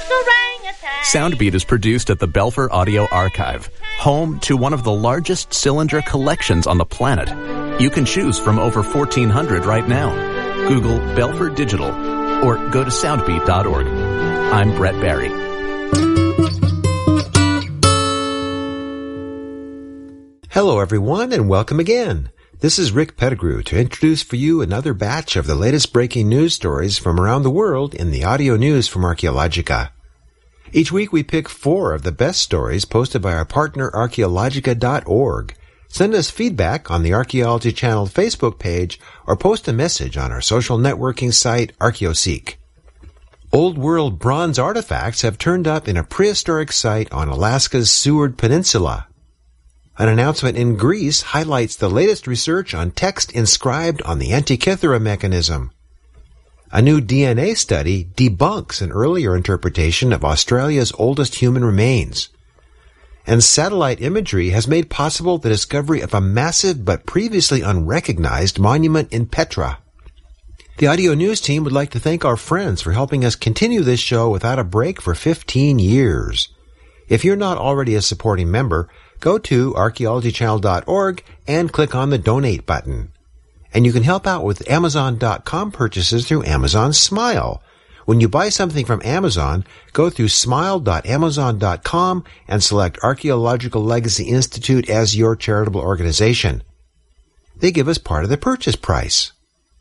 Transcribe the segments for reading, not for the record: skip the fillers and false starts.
Soundbeat is produced at the Belfer Audio Archive, home to one of the largest cylinder collections on the planet. You can choose from over 1,400 right now. Google Belfer Digital or go to soundbeat.org. I'm Brett Barry. Hello everyone and welcome again. This is Rick Pettigrew to introduce for you another batch of the latest breaking news stories from around the world in the audio news from Archaeologica. Each week we pick 4 of the best stories posted by our partner Archaeologica.org. Send us feedback on the Archaeology Channel Facebook page or post a message on our social networking site ArchaeoSeek. Old World bronze artifacts have turned up in a prehistoric site on Alaska's Seward Peninsula. An announcement in Greece highlights the latest research on text inscribed on the Antikythera mechanism. A new DNA study debunks an earlier interpretation of Australia's oldest human remains. And satellite imagery has made possible the discovery of a massive but previously unrecognized monument in Petra. The audio news team would like to thank our friends for helping us continue this show without a break for 15 years. If you're not already a supporting member, go to archaeologychannel.org and click on the donate button. And you can help out with Amazon.com purchases through Amazon Smile. When you buy something from Amazon, go through smile.amazon.com and select Archaeological Legacy Institute as your charitable organization. They give us part of the purchase price.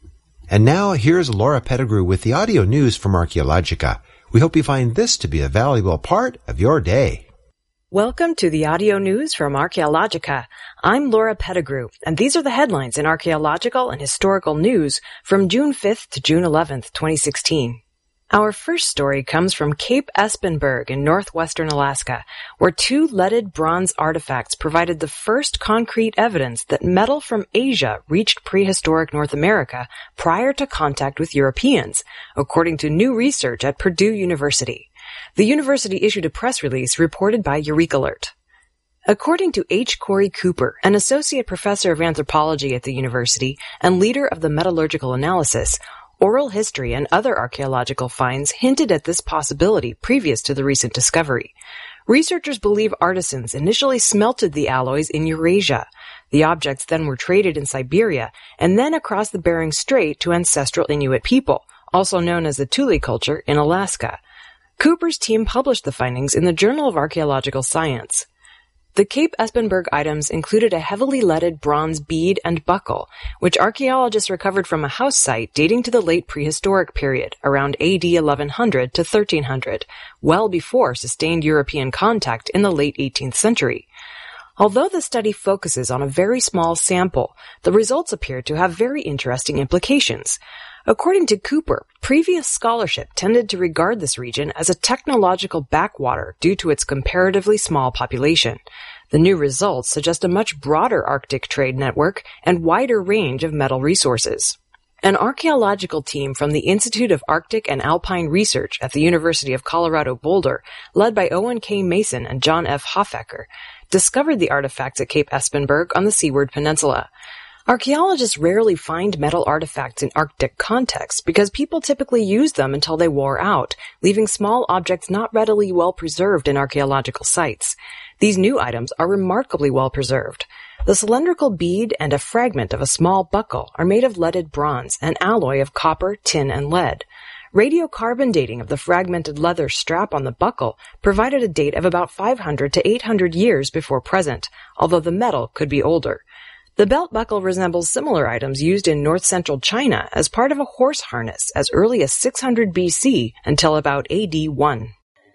And now here's Laura Pettigrew with the audio news from Archaeologica. We hope you find this to be a valuable part of your day. Welcome to the audio news from Archaeologica. I'm Laura Pettigrew, and these are the headlines in archaeological and historical news from June 5th to June 11th, 2016. Our first story comes from Cape Espenberg in northwestern Alaska, where 2 leaded bronze artifacts provided the first concrete evidence that metal from Asia reached prehistoric North America prior to contact with Europeans, according to new research at Purdue University. The university issued a press release reported by EurekAlert. According to H. Corey Cooper, an associate professor of anthropology at the university and leader of the metallurgical analysis, oral history and other archaeological finds hinted at this possibility previous to the recent discovery. Researchers believe artisans initially smelted the alloys in Eurasia. The objects then were traded in Siberia and then across the Bering Strait to ancestral Inuit people, also known as the Thule culture, in Alaska. Cooper's team published the findings in the Journal of Archaeological Science. The Cape Espenberg items included a heavily leaded bronze bead and buckle, which archaeologists recovered from a house site dating to the late prehistoric period, around AD 1100 to 1300, well before sustained European contact in the late 18th century. Although the study focuses on a very small sample, the results appear to have very interesting implications. According to Cooper, previous scholarship tended to regard this region as a technological backwater due to its comparatively small population. The new results suggest a much broader Arctic trade network and wider range of metal resources. An archaeological team from the Institute of Arctic and Alpine Research at the University of Colorado Boulder, led by Owen K. Mason and John F. Hofecker, discovered the artifacts at Cape Espenberg on the Seward Peninsula. Archaeologists rarely find metal artifacts in Arctic contexts because people typically use them until they wore out, leaving small objects not readily well preserved in archaeological sites. These new items are remarkably well preserved. The cylindrical bead and a fragment of a small buckle are made of leaded bronze, an alloy of copper, tin, and lead. Radiocarbon dating of the fragmented leather strap on the buckle provided a date of about 500 to 800 years before present, although the metal could be older. The belt buckle resembles similar items used in north-central China as part of a horse harness as early as 600 BC until about AD 1.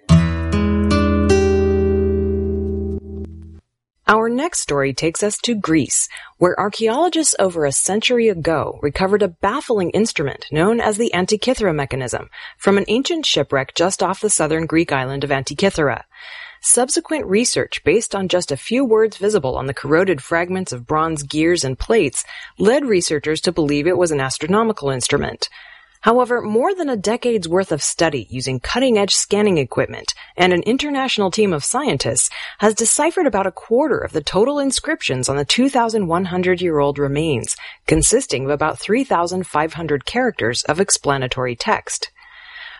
Our next story takes us to Greece, where archaeologists over a century ago recovered a baffling instrument known as the Antikythera mechanism from an ancient shipwreck just off the southern Greek island of Antikythera. Subsequent research based on just a few words visible on the corroded fragments of bronze gears and plates led researchers to believe it was an astronomical instrument. However, more than a decade's worth of study using cutting-edge scanning equipment and an international team of scientists has deciphered about a quarter of the total inscriptions on the 2,100-year-old remains, consisting of about 3,500 characters of explanatory text.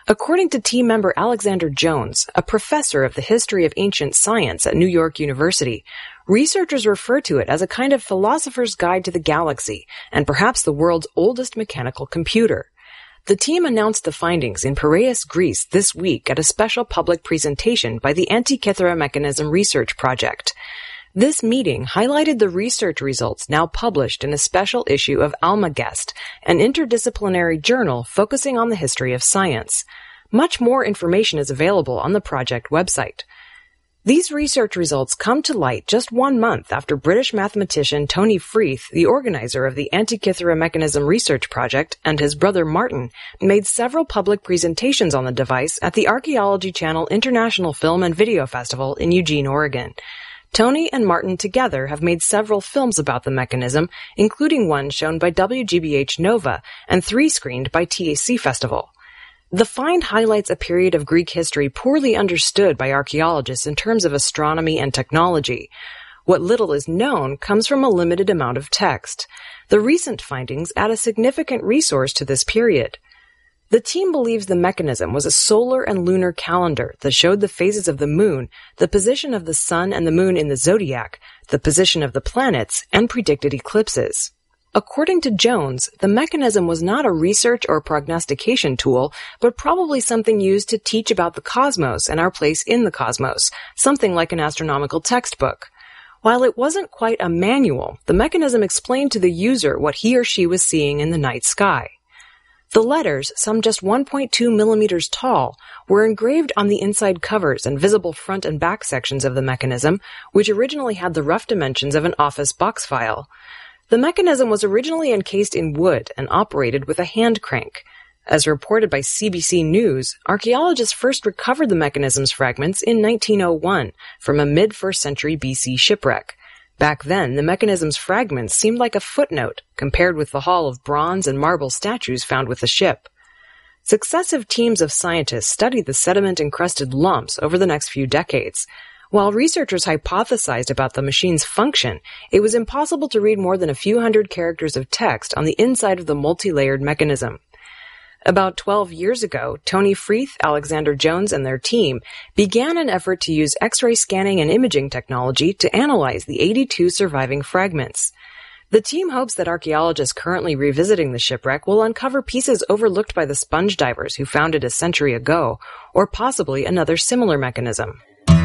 According to team member Alexander Jones, a professor of the history of ancient science at New York University, researchers refer to it as a kind of philosopher's guide to the galaxy and perhaps the world's oldest mechanical computer. The team announced the findings in Piraeus, Greece this week at a special public presentation by the Antikythera Mechanism Research Project. This meeting highlighted the research results now published in a special issue of Almagest, an interdisciplinary journal focusing on the history of science. Much more information is available on the project website. These research results come to light just 1 month after British mathematician Tony Freeth, the organizer of the Antikythera Mechanism Research Project, and his brother Martin made several public presentations on the device at the Archaeology Channel International Film and Video Festival in Eugene, Oregon. Tony and Martin together have made several films about the mechanism, including one shown by WGBH Nova and 3 screened by TAC Festival. The find highlights a period of Greek history poorly understood by archaeologists in terms of astronomy and technology. What little is known comes from a limited amount of text. The recent findings add a significant resource to this period. The team believes the mechanism was a solar and lunar calendar that showed the phases of the moon, the position of the sun and the moon in the zodiac, the position of the planets, and predicted eclipses. According to Jones, the mechanism was not a research or prognostication tool, but probably something used to teach about the cosmos and our place in the cosmos, something like an astronomical textbook. While it wasn't quite a manual, the mechanism explained to the user what he or she was seeing in the night sky. The letters, some just 1.2 millimeters tall, were engraved on the inside covers and visible front and back sections of the mechanism, which originally had the rough dimensions of an office box file. The mechanism was originally encased in wood and operated with a hand crank. As reported by CBC News, archaeologists first recovered the mechanism's fragments in 1901 from a mid-1st century BC shipwreck. Back then, the mechanism's fragments seemed like a footnote compared with the haul of bronze and marble statues found with the ship. Successive teams of scientists studied the sediment-encrusted lumps over the next few decades. While researchers hypothesized about the machine's function, it was impossible to read more than a few hundred characters of text on the inside of the multi-layered mechanism. About 12 years ago, Tony Freeth, Alexander Jones, and their team began an effort to use X-ray scanning and imaging technology to analyze the 82 surviving fragments. The team hopes that archaeologists currently revisiting the shipwreck will uncover pieces overlooked by the sponge divers who found it a century ago, or possibly another similar mechanism.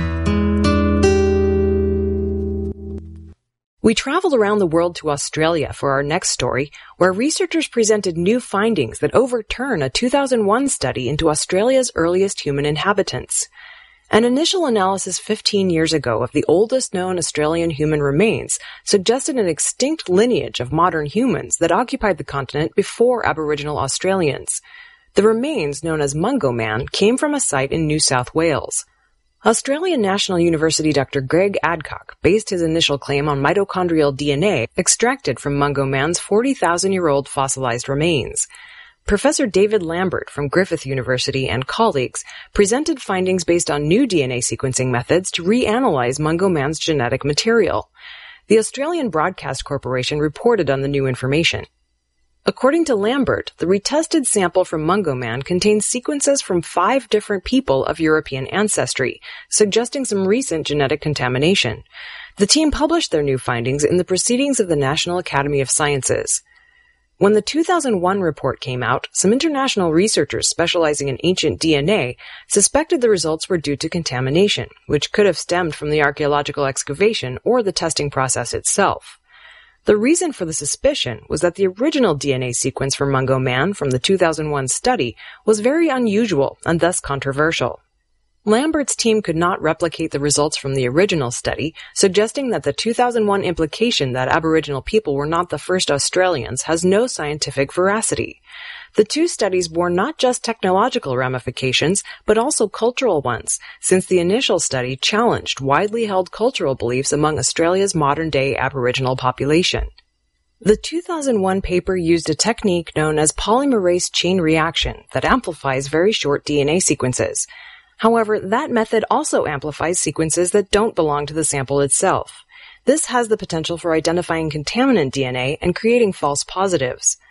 We traveled around the world to Australia for our next story, where researchers presented new findings that overturn a 2001 study into Australia's earliest human inhabitants. An initial analysis 15 years ago of the oldest known Australian human remains suggested an extinct lineage of modern humans that occupied the continent before Aboriginal Australians. The remains, known as Mungo Man, came from a site in New South Wales. Australian National University Dr. Greg Adcock based his initial claim on mitochondrial DNA extracted from Mungo Man's 40,000-year-old fossilized remains. Professor David Lambert from Griffith University and colleagues presented findings based on new DNA sequencing methods to reanalyze Mungo Man's genetic material. The Australian Broadcast Corporation reported on the new information. According to Lambert, the retested sample from Mungo Man contains sequences from 5 different people of European ancestry, suggesting some recent genetic contamination. The team published their new findings in the Proceedings of the National Academy of Sciences. When the 2001 report came out, some international researchers specializing in ancient DNA suspected the results were due to contamination, which could have stemmed from the archaeological excavation or the testing process itself. The reason for the suspicion was that the original DNA sequence for Mungo Man from the 2001 study was very unusual and thus controversial. Lambert's team could not replicate the results from the original study, suggesting that the 2001 implication that Aboriginal people were not the first Australians has no scientific veracity. The 2 studies bore not just technological ramifications, but also cultural ones, since the initial study challenged widely held cultural beliefs among Australia's modern-day Aboriginal population. The 2001 paper used a technique known as polymerase chain reaction that amplifies very short DNA sequences. However, that method also amplifies sequences that don't belong to the sample itself. This has the potential for identifying contaminant DNA and creating false positives.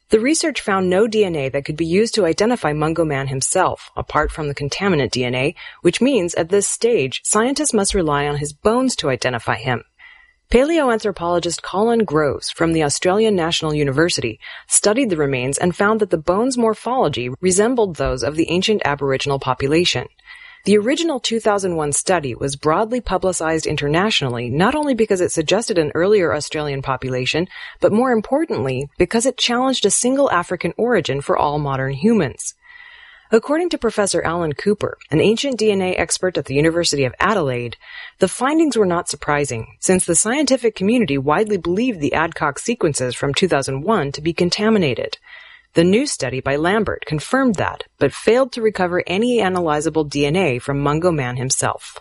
The research found no DNA that could be used to identify Mungo Man himself, apart from the contaminant DNA, which means at this stage, scientists must rely on his bones to identify him. Paleoanthropologist Colin Groves from the Australian National University studied the remains and found that the bones' morphology resembled those of the ancient Aboriginal population. The original 2001 study was broadly publicized internationally not only because it suggested an earlier Australian population, but more importantly, because it challenged a single African origin for all modern humans. According to Professor Alan Cooper, an ancient DNA expert at the University of Adelaide, the findings were not surprising, since the scientific community widely believed the Adcock sequences from 2001 to be contaminated. The new study by Lambert confirmed that, but failed to recover any analyzable DNA from Mungo Man himself.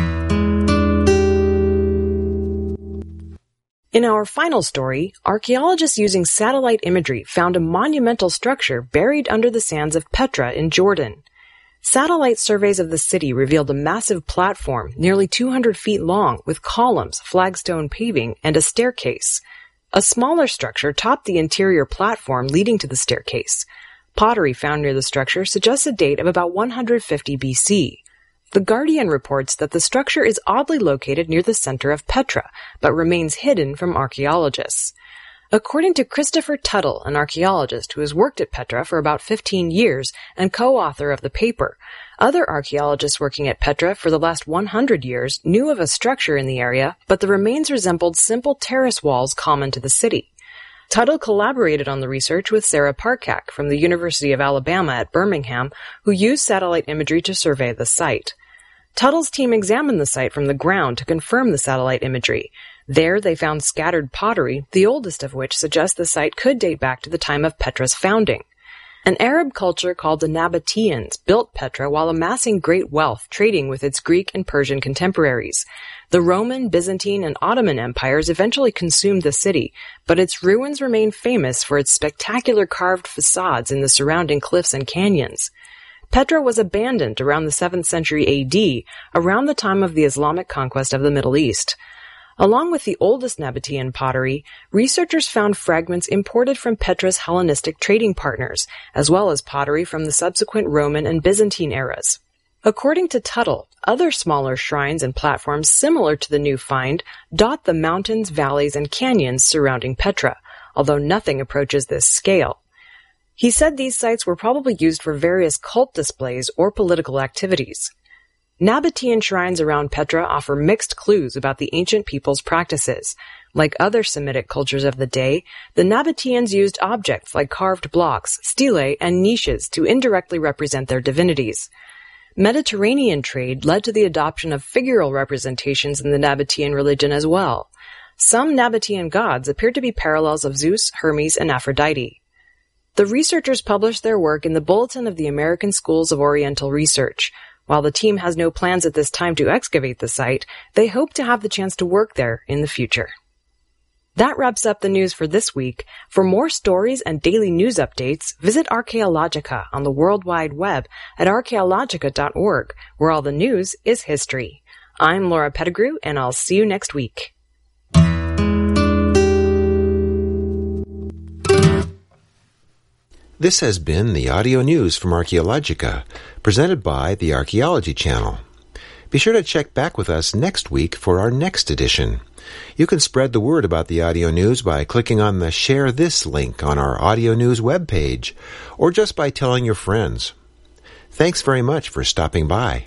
In our final story, archaeologists using satellite imagery found a monumental structure buried under the sands of Petra in Jordan. Satellite surveys of the city revealed a massive platform nearly 200 feet long with columns, flagstone paving, and a staircase. A smaller structure topped the interior platform leading to the staircase. Pottery found near the structure suggests a date of about 150 BC. The Guardian reports that the structure is oddly located near the center of Petra, but remains hidden from archaeologists. According to Christopher Tuttle, an archaeologist who has worked at Petra for about 15 years and co-author of the paper, other archaeologists working at Petra for the last 100 years knew of a structure in the area, but the remains resembled simple terrace walls common to the city. Tuttle collaborated on the research with Sarah Parcak from the University of Alabama at Birmingham, who used satellite imagery to survey the site. Tuttle's team examined the site from the ground to confirm the satellite imagery. There they found scattered pottery, the oldest of which suggests the site could date back to the time of Petra's founding. An Arab culture called the Nabateans built Petra while amassing great wealth trading with its Greek and Persian contemporaries. The Roman, Byzantine, and Ottoman empires eventually consumed the city, but its ruins remain famous for its spectacular carved facades in the surrounding cliffs and canyons. Petra was abandoned around the 7th century AD, around the time of the Islamic conquest of the Middle East. Along with the oldest Nabatean pottery, researchers found fragments imported from Petra's Hellenistic trading partners, as well as pottery from the subsequent Roman and Byzantine eras. According to Tuttle, other smaller shrines and platforms similar to the new find dot the mountains, valleys, and canyons surrounding Petra, although nothing approaches this scale. He said these sites were probably used for various cult displays or political activities. Nabatean shrines around Petra offer mixed clues about the ancient people's practices. Like other Semitic cultures of the day, the Nabateans used objects like carved blocks, stelae, and niches to indirectly represent their divinities. Mediterranean trade led to the adoption of figural representations in the Nabatean religion as well. Some Nabatean gods appear to be parallels of Zeus, Hermes, and Aphrodite. The researchers published their work in the Bulletin of the American Schools of Oriental Research. While the team has no plans at this time to excavate the site, they hope to have the chance to work there in the future. That wraps up the news for this week. For more stories and daily news updates, visit Archaeologica on the World Wide Web at archaeologica.org, where all the news is history. I'm Laura Pettigrew, and I'll see you next week. This has been the audio news from Archaeologica, presented by the Archaeology Channel. Be sure to check back with us next week for our next edition. You can spread the word about the audio news by clicking on the Share This link on our audio news webpage, or just by telling your friends. Thanks very much for stopping by.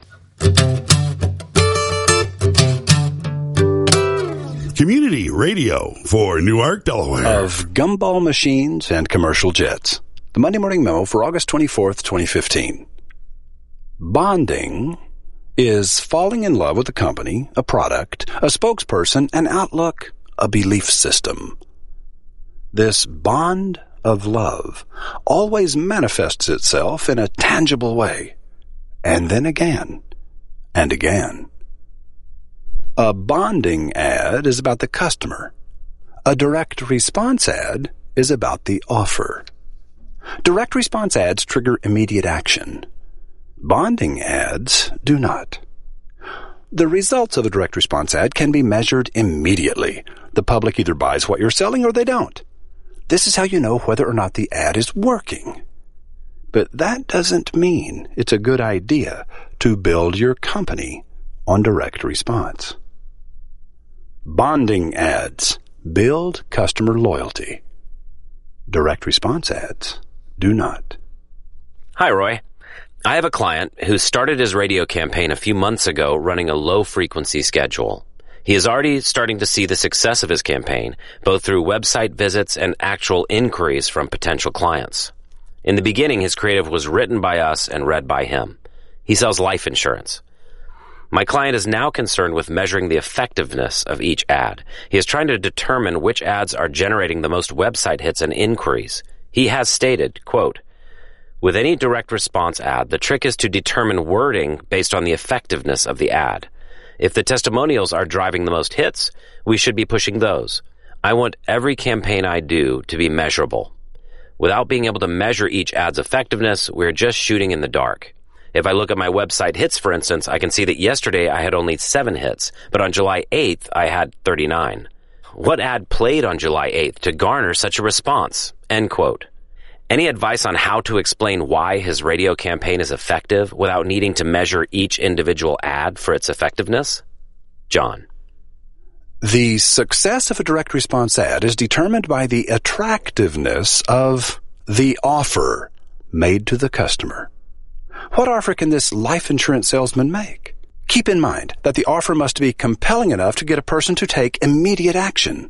Community radio for Newark, Delaware. Of gumball machines and commercial jets. The Monday Morning Memo for August 24th, 2015. Bonding is falling in love with a company, a product, a spokesperson, an outlook, a belief system. This bond of love always manifests itself in a tangible way, and then again, and again. A bonding ad is about the customer. A direct response ad is about the offer. Direct response ads trigger immediate action. Bonding ads do not. The results of a direct response ad can be measured immediately. The public either buys what you're selling or they don't. This is how you know whether or not the ad is working. But that doesn't mean it's a good idea to build your company on direct response. Bonding ads build customer loyalty. Direct response ads do not. Hi, Roy. I have a client who started his radio campaign a few months ago running a low-frequency schedule. He is already starting to see the success of his campaign, both through website visits and actual inquiries from potential clients. In the beginning, his creative was written by us and read by him. He sells life insurance. My client is now concerned with measuring the effectiveness of each ad. He is trying to determine which ads are generating the most website hits and inquiries. He has stated, quote, "With any direct response ad, the trick is to determine wording based on the effectiveness of the ad. If the testimonials are driving the most hits, we should be pushing those. I want every campaign I do to be measurable. Without being able to measure each ad's effectiveness, we're just shooting in the dark. If I look at my website hits, for instance, I can see that yesterday I had only 7 hits, but on July 8th, I had 39. What ad played on July 8th to garner such a response?" End quote. Any advice on how to explain why his radio campaign is effective without needing to measure each individual ad for its effectiveness? John. The success of a direct response ad is determined by the attractiveness of the offer made to the customer. What offer can this life insurance salesman make? Keep in mind that the offer must be compelling enough to get a person to take immediate action.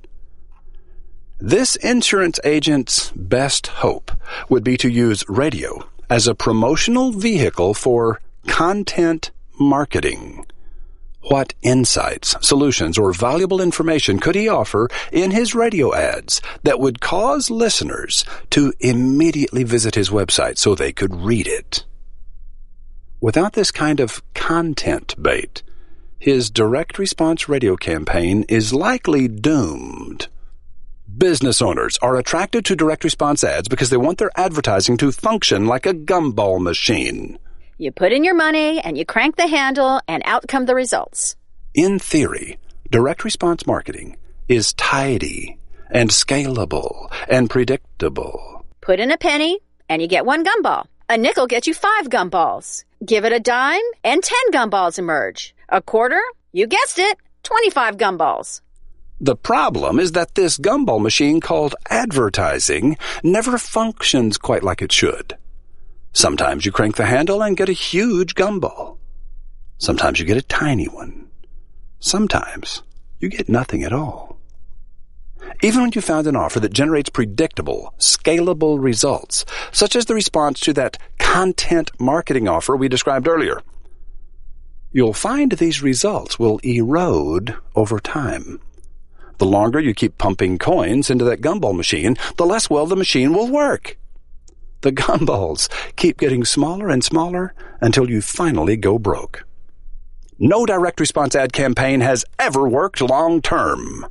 This insurance agent's best hope would be to use radio as a promotional vehicle for content marketing. What insights, solutions, or valuable information could he offer in his radio ads that would cause listeners to immediately visit his website so they could read it? Without this kind of content bait, his direct response radio campaign is likely doomed. Business owners are attracted to direct response ads because they want their advertising to function like a gumball machine. You put in your money and you crank the handle and out come the results. In theory, direct response marketing is tidy and scalable and predictable. Put in a penny and you get 1 gumball. A nickel gets you 5 gumballs. Give it a dime and 10 gumballs emerge. A quarter? You guessed it, 25 gumballs. The problem is that this gumball machine called advertising never functions quite like it should. Sometimes you crank the handle and get a huge gumball. Sometimes you get a tiny one. Sometimes you get nothing at all. Even when you found an offer that generates predictable, scalable results, such as the response to that content marketing offer we described earlier, you'll find these results will erode over time. The longer you keep pumping coins into that gumball machine, the less well the machine will work. The gumballs keep getting smaller and smaller until you finally go broke. No direct response ad campaign has ever worked long term.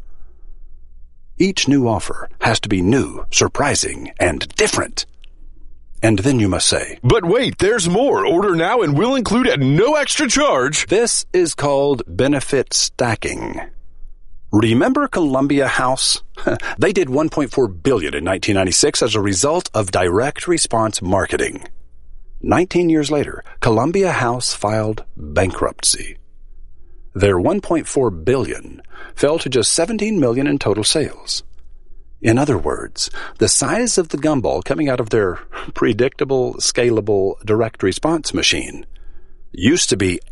Each new offer has to be new, surprising, and different. And then you must say, "But wait, there's more. Order now and we'll include at no extra charge." This is called benefit stacking. Remember Columbia House? They did $1.4 billion in 1996 as a result of direct response marketing. 19 years later, Columbia House filed bankruptcy. Their $1.4 billion fell to just $17 million in total sales. In other words, the size of the gumball coming out of their predictable, scalable direct response machine used to be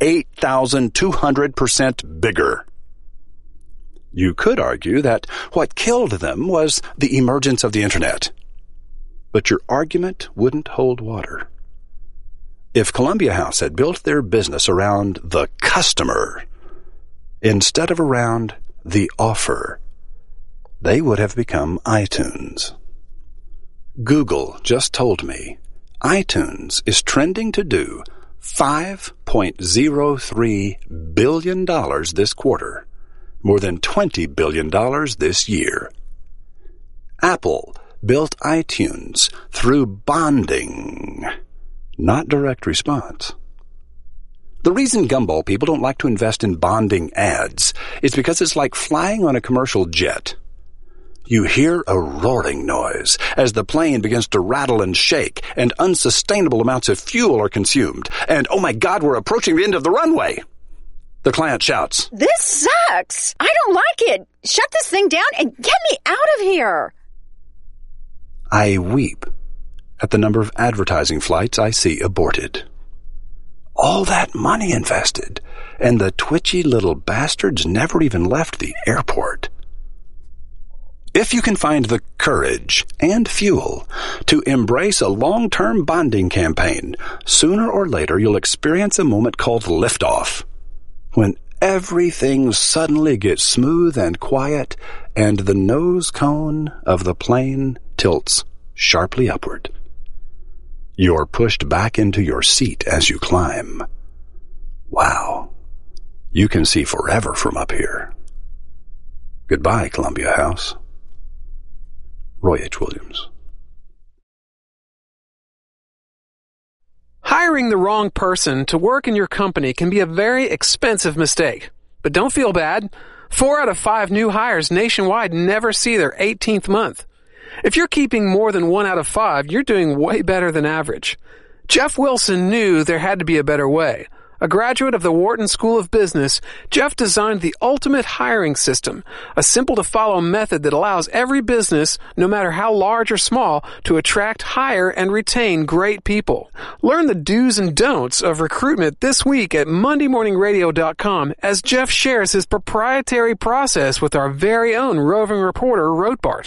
8,200% bigger. You could argue that what killed them was the emergence of the Internet. But your argument wouldn't hold water. If Columbia House had built their business around the customer instead of around the offer, they would have become iTunes. Google just told me iTunes is trending to do $5.03 billion this quarter. More than $20 billion this year. Apple built iTunes through bonding, not direct response. The reason gumball people don't like to invest in bonding ads is because it's like flying on a commercial jet. You hear a roaring noise as the plane begins to rattle and shake, and unsustainable amounts of fuel are consumed. And, oh my God, we're approaching the end of the runway. The client shouts, "This sucks! I don't like it! Shut this thing down and get me out of here!" I weep at the number of advertising flights I see aborted. All that money invested, and the twitchy little bastards never even left the airport. If you can find the courage and fuel to embrace a long-term bonding campaign, sooner or later you'll experience a moment called liftoff, when everything suddenly gets smooth and quiet and the nose cone of the plane tilts sharply upward. You're pushed back into your seat as you climb. Wow, you can see forever from up here. Goodbye, Columbia House. Roy H. Williams. Hiring the wrong person to work in your company can be a very expensive mistake. But don't feel bad. 4 out of 5 new hires nationwide never see their 18th month. If you're keeping more than 1 out of 5, you're doing way better than average. Jeff Wilson knew there had to be a better way. A graduate of the Wharton School of Business, Jeff designed the ultimate hiring system, a simple-to-follow method that allows every business, no matter how large or small, to attract, hire, and retain great people. Learn the do's and don'ts of recruitment this week at MondayMorningRadio.com as Jeff shares his proprietary process with our very own roving reporter, Rotbart.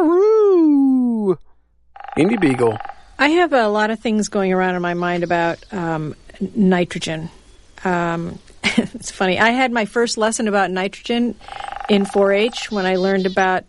Aroo! Indy Beagle. I have a lot of things going around in my mind about nitrogen. It's funny. I had my first lesson about nitrogen in 4-H when I learned about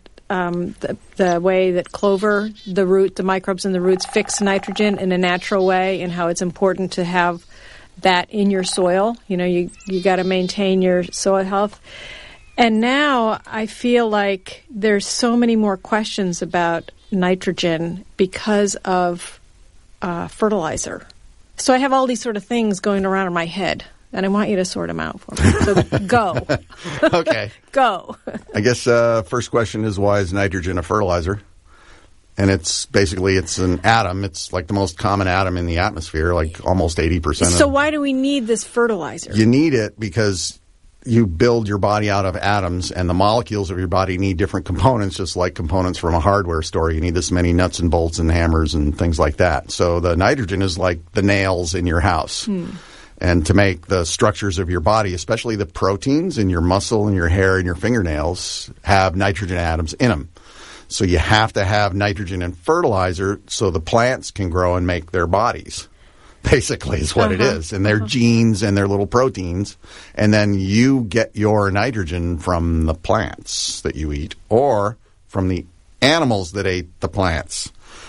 the way that clover, the microbes in the roots fix nitrogen in a natural way, and how it's important to have that in your soil. You know, you got to maintain your soil health. And now I feel like there's so many more questions about nitrogen because of fertilizer. So I have all these sort of things going around in my head, and I want you to sort them out for me. So go. Okay. Go. I guess first question is, why is nitrogen a fertilizer? And it's an atom. It's like the most common atom in the atmosphere, like almost 80%. So why do we need this fertilizer? You need it because you build your body out of atoms, and the molecules of your body need different components, just like components from a hardware store. You need this many nuts and bolts and hammers and things like that. So the nitrogen is like the nails in your house. And to make the structures of your body, especially the proteins in your muscle and your hair and your fingernails, have nitrogen atoms in them. So you have to have nitrogen and fertilizer so the plants can grow and make their bodies. Basically is what it is. And their genes and their little proteins. And then you get your nitrogen from the plants that you eat or from the animals that ate the plants.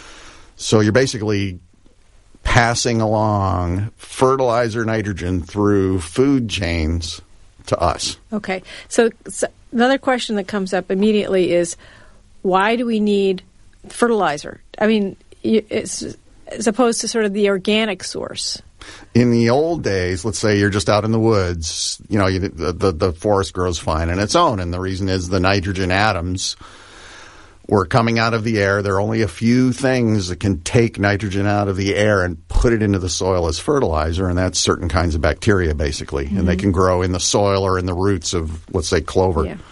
So you're basically passing along fertilizer nitrogen through food chains to us. Okay. So another question that comes up immediately is, why do we need fertilizer? I mean, it's as opposed to sort of the organic source. In the old days, let's say you're just out in the woods, you know, the forest grows fine on its own. And the reason is the nitrogen atoms were coming out of the air. There are only a few things that can take nitrogen out of the air and put it into the soil as fertilizer, and that's certain kinds of bacteria, basically. And they can grow in the soil or in the roots of, let's say, clover. Yeah.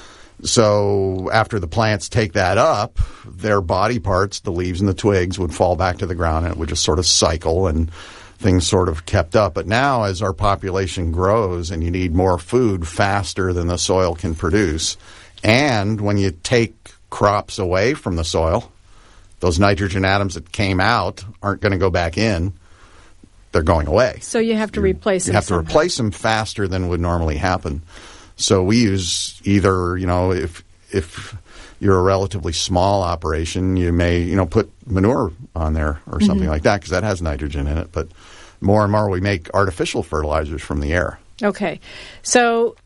So after the plants take that up, their body parts, the leaves and the twigs, would fall back to the ground, and it would just sort of cycle, and things sort of kept up. But now, as our population grows and you need more food faster than the soil can produce, and when you take crops away from the soil, those nitrogen atoms that came out aren't going to go back in. They're going away. So you have to replace them. You have to replace them faster than would normally happen. So we use either, you know, if you're a relatively small operation, you may, you know, put manure on there or something like that because that has nitrogen in it. But more and more we make artificial fertilizers from the air. Okay. So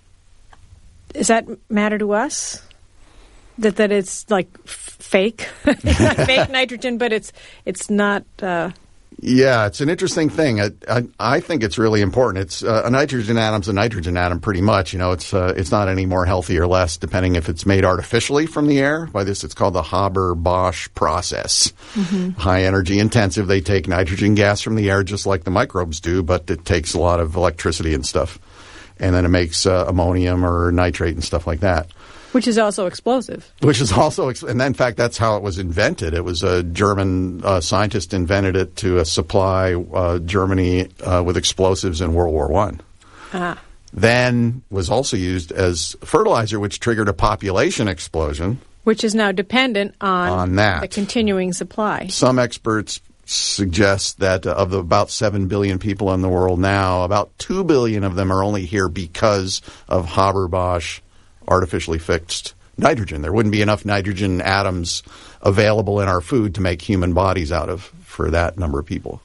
does that matter to us? That it's like fake? It's not fake nitrogen, but it's not... Yeah, it's an interesting thing. I think it's really important. It's a nitrogen atom's a nitrogen atom, pretty much. It's not any more healthy or less, depending if it's made artificially from the air. By this, it's called the Haber-Bosch process. Mm-hmm. High energy intensive. They take nitrogen gas from the air just like the microbes do, but it takes a lot of electricity and stuff, and then it makes ammonium or nitrate and stuff like that. Which is also explosive. And in fact, that's how it was invented. It was a German scientist invented it to supply Germany with explosives in World War I. Ah. Then was also used as fertilizer, which triggered a population explosion. Which is now dependent on that. The continuing supply. Some experts suggest that of the about 7 billion people in the world now, about 2 billion of them are only here because of Haber-Bosch artificially fixed nitrogen. There wouldn't be enough nitrogen atoms available in our food to make human bodies out of for that number of people.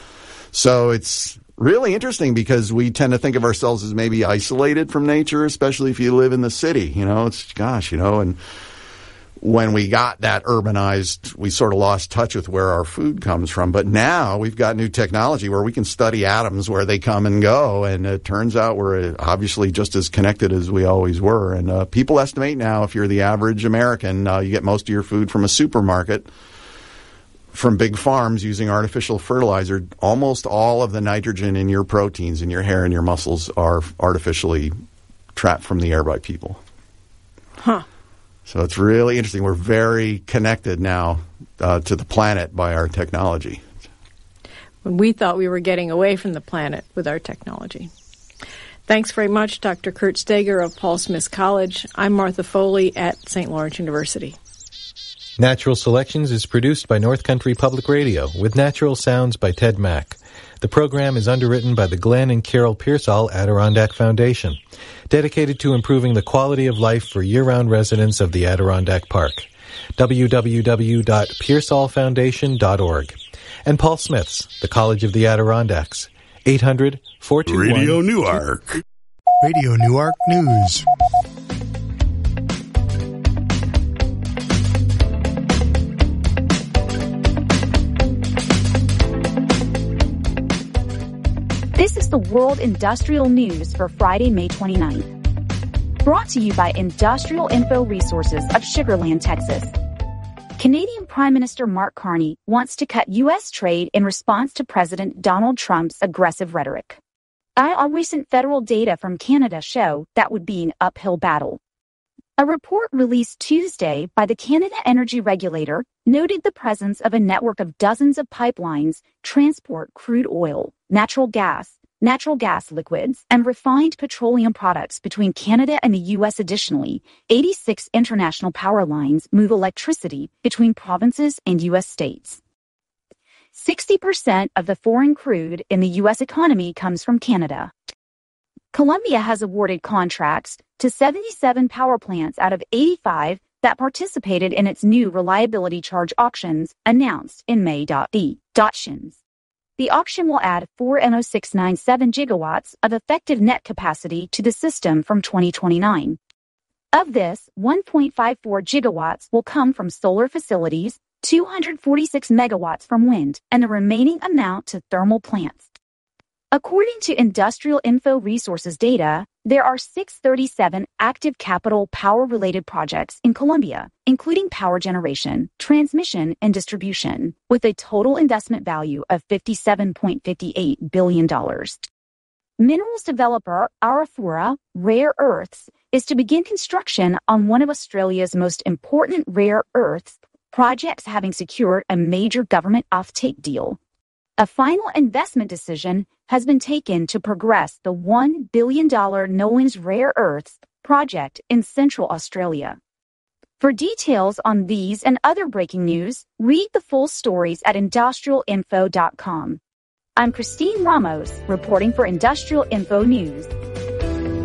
So it's really interesting because we tend to think of ourselves as maybe isolated from nature, especially if you live in the city. And when we got that urbanized, we sort of lost touch with where our food comes from. But now we've got new technology where we can study atoms where they come and go. And it turns out we're obviously just as connected as we always were. And people estimate now, if you're the average American, you get most of your food from a supermarket, from big farms using artificial fertilizer. Almost all of the nitrogen in your proteins, in your hair and your muscles are artificially trapped from the air by people. Huh. So it's really interesting. We're very connected now to the planet by our technology. When we thought we were getting away from the planet with our technology. Thanks very much, Dr. Kurt Steger of Paul Smith College. I'm Martha Foley at St. Lawrence University. Natural Selections is produced by North Country Public Radio with natural sounds by Ted Mack. The program is underwritten by the Glenn and Carol Pearsall Adirondack Foundation, dedicated to improving the quality of life for year-round residents of the Adirondack Park. www.pearsallfoundation.org. And Paul Smith's, the College of the Adirondacks, 800-421... Radio Newark. Radio Newark News. This is the World Industrial News for Friday, May 29th. Brought to you by Industrial Info Resources of Sugar Land, Texas. Canadian Prime Minister Mark Carney wants to cut U.S. trade in response to President Donald Trump's aggressive rhetoric. Our recent federal data from Canada show that would be an uphill battle. A report released Tuesday by the Canada Energy Regulator noted the presence of a network of dozens of pipelines transport crude oil, natural gas liquids, and refined petroleum products between Canada and the U.S. Additionally, 86 international power lines move electricity between provinces and U.S. states. 60% of the foreign crude in the U.S. economy comes from Canada. Colombia has awarded contracts to 77 power plants out of 85 that participated in its new reliability charge auctions announced in May. The auction will add 4.0697 gigawatts of effective net capacity to the system from 2029. Of this, 1.54 gigawatts will come from solar facilities, 246 megawatts from wind, and the remaining amount to thermal plants. According to Industrial Info Resources data, there are 637 active capital power-related projects in Colombia, including power generation, transmission, and distribution, with a total investment value of $57.58 billion. Minerals developer Arafura Rare Earths is to begin construction on one of Australia's most important rare earths projects, having secured a major government offtake deal. A final investment decision has been taken to progress the $1 billion Nolans Rare Earths project in Central Australia. For details on these and other breaking news, read the full stories at industrialinfo.com. I'm Christine Ramos, reporting for Industrial Info News.